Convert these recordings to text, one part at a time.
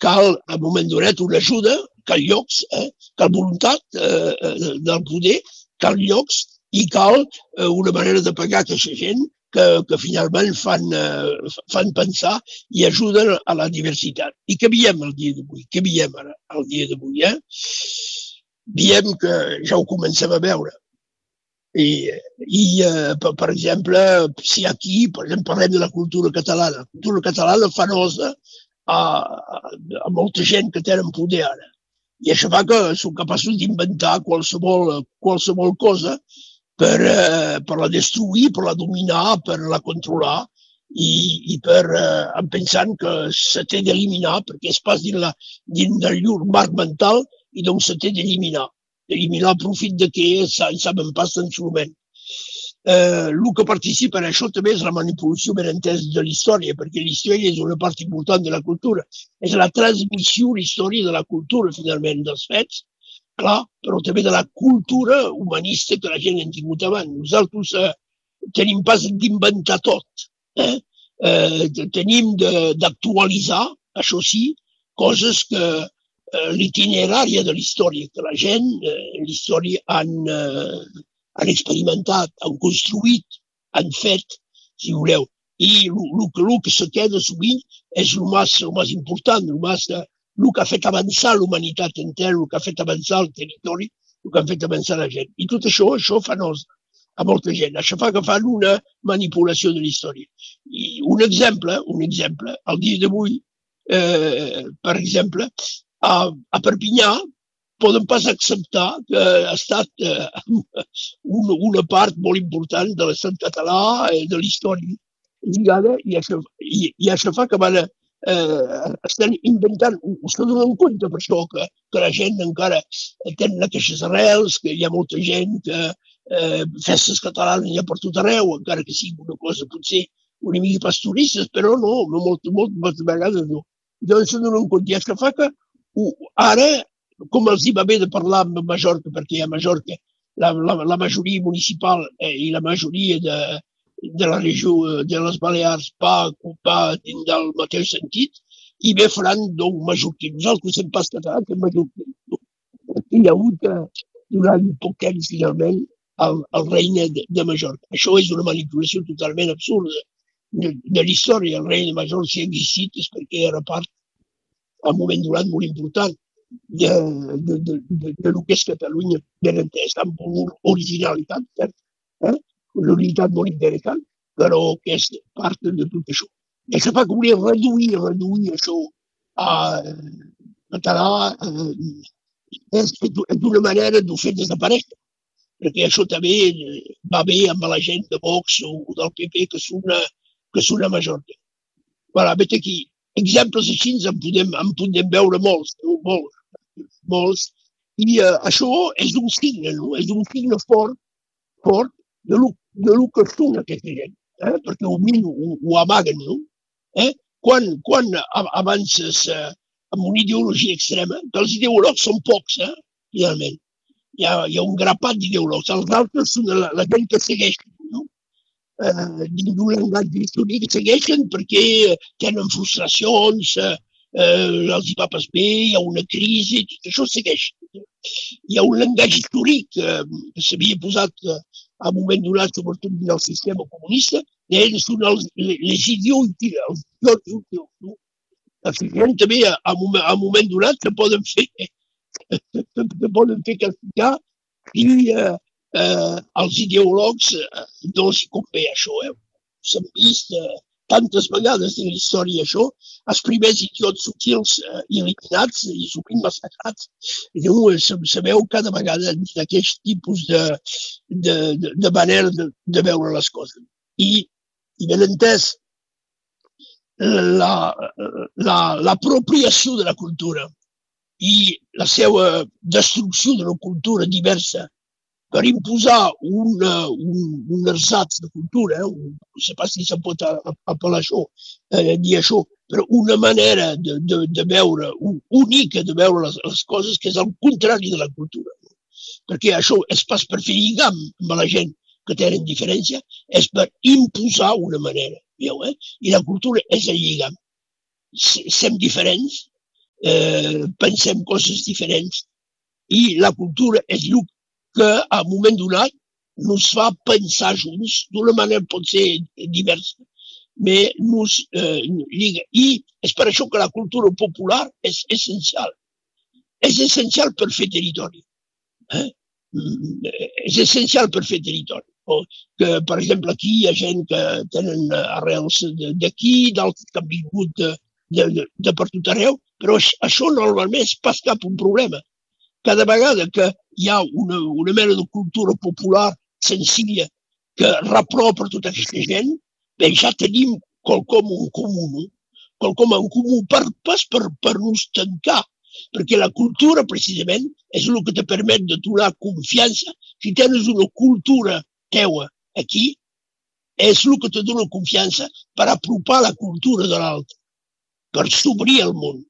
cal, a un moment donat, una ajuda, cal llocs, cal voluntat del poder, cal llocs i cal una manera de pagar aquesta gent que finalment fan pensar i ajuden a la diversitat. I què veiem el dia d'avui? Què veiem ara, el dia d'avui? Veiem que ja ho comencem a veure. Per exemple, si aquí parlem de la cultura catalana. La cultura catalana fa nosa a molta gent que tenen poder ara. I això fa que són capaços d'inventar qualsevol cosa per la destruir, per la dominar, per la controlar i pensant que se té d'eliminar perquè és pas dins del llur marc mental i doncs se té d'eliminar el profit de què en saben pas tan solament. El que participa en això també és la manipulació ben entesa de la història, perquè la història és una part important de la cultura. És la transmissió, la història de la cultura, finalment, dels fets, clar, però també de la cultura humanista que la gent ha tingut abans. Nosaltres tenim pas d'inventar tot. Tenim d'actualitzar, això sí, coses que l'itinerària de la història, que la gent, l'història han experimentat, han construït, han fet, si voleu. I el que se queda sovint és el més important, el que ha fet avançar l'humanitat entera, el que ha fet avançar el territori, el que ha fet avançar la gent. I tot això fa nosa a molta gent. Això fa que fan una manipulació de la història. I un exemple, el dia d'avui, per exemple, a Perpinyà poden pas acceptar que ha estat una part molt important de l'estat català, de la història lligada, i això fa que estan inventant, se donen compte per això que la gent encara tenen aquestes arrels, que hi ha molta gent que festes catalanes hi ha per tot arreu, encara que sigui una cosa potser una mica pastoristes, però no, moltes vegades no. Doncs se donen compte, i això fa que ara, com els hi va bé de parlar amb Mallorca, perquè a Mallorca la majoria municipal i la majoria de la regió de les Balears va dins del mateix sentit, i bé faran d'un mallorquí. Nosaltres hem pas català que mallorquí. Hi ha hagut durant poc temps, finalment, el regne de Mallorca. Això és una manipulació totalment absurda de la història. El regne de Mallorca, si ha existit, és perquè era part a un moment donat molt important de lo que és Catalunya, ben entès, amb una originalitat, una unitat molt interessant, però que és part de tot això. I això fa que volia reduir això a català és una manera de fer desaparèixer, perquè això també va bé amb la gent de Vox o del PP que són a Mallorca. Voilà, vet aquí. Exemples així en podem veure molts, i això és un signe, no? És un signe fort de lo que són aquesta gent, perquè ho amaguen, no? Quan avances amb una ideologia extrema, que els ideòlegs són pocs, finalment. Hi ha un grapat d'ideòlegs, els altres són la gent que segueixen, no? Dins d'un llenguatge històric segueixen perquè tenen frustracions, els hi va pas bé, hi ha una crisi, tot això segueix. Hi ha un llenguatge històric que s'havia posat a un moment donat, sobretot dins del sistema comunista, ells són les idiots útils, no? Els gent també a un moment donat se poden fer castigar i els ideòlegs no els convé això. S'han vist tantes vegades en la història això, els primers idiots útils eliminats i sovint massacrats. Se veu cada vegada d'aquest tipus de manera de veure les coses. I ben entès, l'apropiació de la cultura i la seva destrucció de la cultura diversa per imposar un ersatz de cultura, no sé pas si se pot apel·lar això, dir això, però una manera de veure, única de veure les coses que és el contrari de la cultura. Perquè això és pas per fer lligam amb la gent que tenen diferència, és per imposar una manera. I la cultura és el lligam. Som diferents, pensem coses diferents i la cultura és el que a un moment donat ens fa pensar junts d'una manera pot ser diversa, però ens lliga. I és per això que la cultura popular és essencial. És essencial per fer territori. És essencial per fer territori. Que, per exemple, aquí hi ha gent que tenen arrels d'aquí, d'altres que han vingut de per tot arreu, però això normalment és pas cap un problema. Cada vegada que hi ha una mena de cultura popular senzilla que repropa tota aquesta gent, bé, ja tenim quelcom en comú, pas per nos tancar, perquè la cultura, precisament, és el que te permet de donar confiança. Si tens una cultura teua aquí, és el que te dona confiança per apropar la cultura de l'altre, per s'obrir al món.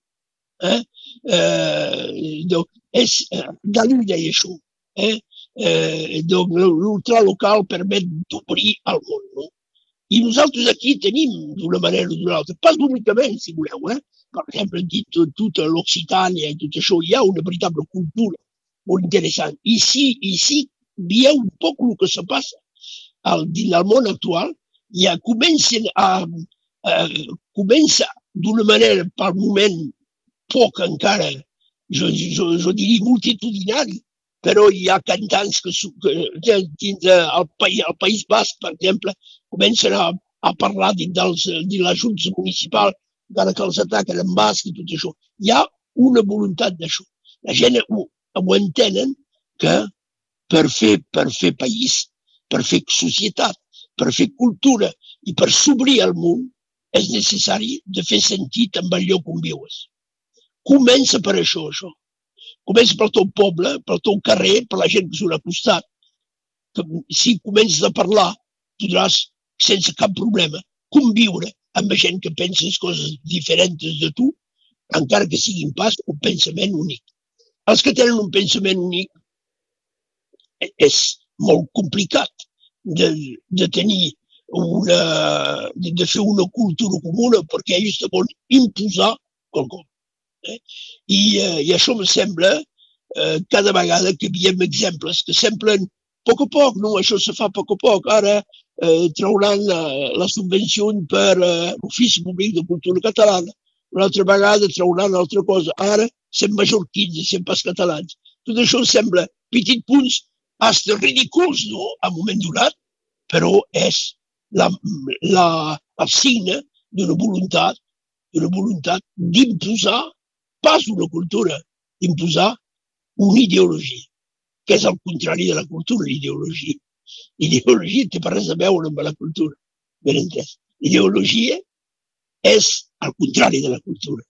Dalí deia això. L'ultralocal permet d'obrir al món. No? I nosaltres aquí tenim d'una manera o d'una altra, pas únicament, si voleu, per exemple, hem dit tota l'Occitània i tot això, hi ha una veritable cultura molt interessant. I si veieu un poc el que se passa dins el món actual, ja comença d'una manera, pel moment, poc encara, jo diria multitudinari, però hi ha cantants que dins el País Basc, per exemple, comencen a parlar dins les juntes municipals, encara que els ataquen en basc i tot això. Hi ha una voluntat d'això. La gent ho entenen que per fer país, per fer societat, per fer cultura i per s'obrir al món, és necessari de fer sentit en el lloc on vius. Comença per això. Comença pel teu poble, pel teu carrer, per la gent que surt al costat. Si comences a parlar, podràs, sense cap problema, conviure amb gent que pensa coses diferents de tu, encara que siguin pas un pensament únic. Els que tenen un pensament únic és molt complicat de tenir de fer una cultura comuna perquè ells te volen imposar quelcom. I això em sembla cada vegada que veiem exemples que semblen a poc, no? Això se fa a poc. Ara trauran la subvenció per l'Ofici Públic de Cultura Catalana. Una altra vegada trauran altra cosa. Ara sem mallorquins i sem pas catalans. Tot això sembla petits punts hasta ridículs, no? A un moment donat, però és el signe d'una voluntat d'imposar pas una cultura, d'imposar una ideologia, que és el contrari de la cultura, l'ideologia. L'ideologia té res a veure amb la cultura, ben entès. L'ideologia és el contrari de la cultura.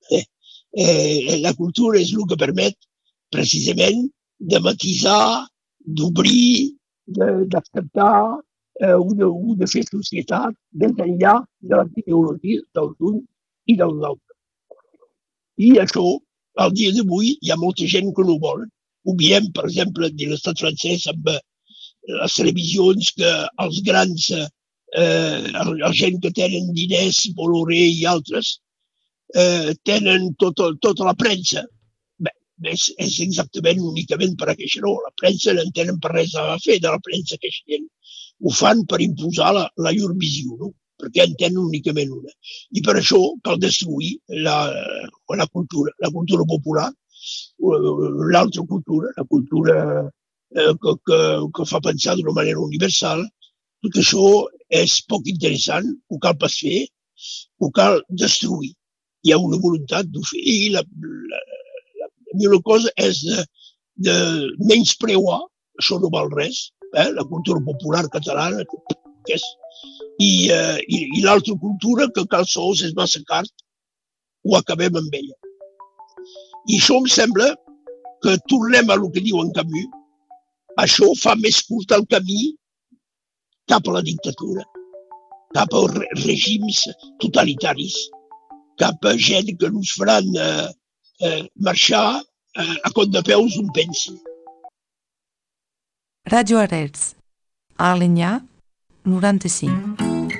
La cultura és el que permet, precisament, de matisar, d'obrir, d'acceptar, de fer societat des d'enllà de les ideologies dels uns i dels altres. I això, al dia d'avui, hi ha molta gent que no ho volen. Ho veiem, per exemple, de l'estat francès amb les televisions que els grans, la gent que tenen diners, Bolloré i altres, tenen tota la premsa. Bé, és exactament únicament per aquesta raó. La premsa no en tenen per res a fer de la premsa aquesta gent. Ho fan per imposar la llur visió, no? Perquè en tenen únicament una. I per això cal destruir la cultura popular, l'altra cultura, la cultura que fa pensar d'una manera universal. Tot això és poc interessant, ho cal pas fer, ho cal destruir. Hi ha una voluntat d'ho fer. I la millor cosa és de menyspreuar, això no val res, la cultura popular catalana, que és i l'altra cultura que cal sols és massa car, ho acabem amb ella. I això em sembla que tornem a el que diu en Camus, això fa més curt el camí cap a la dictadura, cap a règims totalitaris, cap a gent que ens faran marxar a cop de peus on pensi. Ràdio Arrels, a Alenyà, 95.